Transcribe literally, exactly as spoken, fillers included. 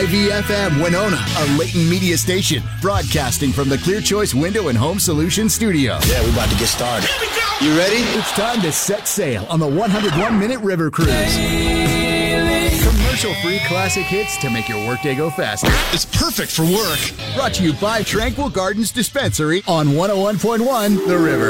V F M Winona, a Leighton Media station, broadcasting from the Clear Choice Window and Home Solutions studio. Yeah, we're about to get started. Here we go! You ready? It's time to set sail on the one hundred one minute River Cruise. Commercial-free classic hits to make your workday go faster. It's perfect for work. Brought to you by Tranquil Gardens Dispensary on one oh one point one The River.